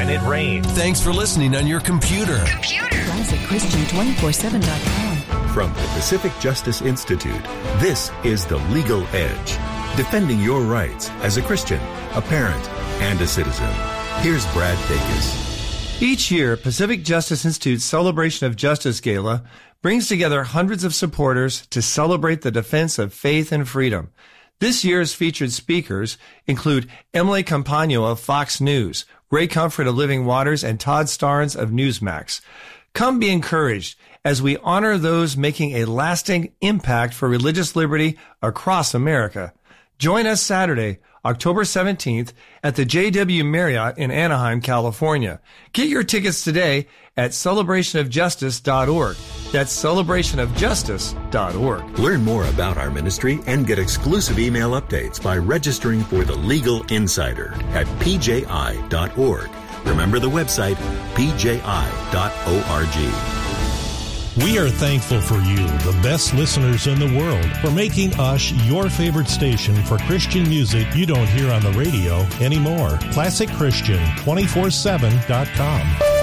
when it rains. Thanks for listening on your computer. ClassicChristian247.com. From the Pacific Justice Institute, this is The Legal Edge, defending your rights as a Christian, a parent, and a citizen. Here's Brad Dacus. Each year, Pacific Justice Institute's Celebration of Justice Gala brings together hundreds of supporters to celebrate the defense of faith and freedom. This year's featured speakers include Emily Campagno of Fox News, Ray Comfort of Living Waters, and Todd Starnes of Newsmax. Come be encouraged as we honor those making a lasting impact for religious liberty across America. Join us Saturday, October 17th at the JW Marriott in Anaheim, California. Get your tickets today at celebrationofjustice.org. That's celebrationofjustice.org. Learn more about our ministry and get exclusive email updates by registering for the Legal Insider at pji.org. Remember the website, pji.org. We are thankful for you, the best listeners in the world, for making us your favorite station for Christian music you don't hear on the radio anymore. ClassicChristian247.com.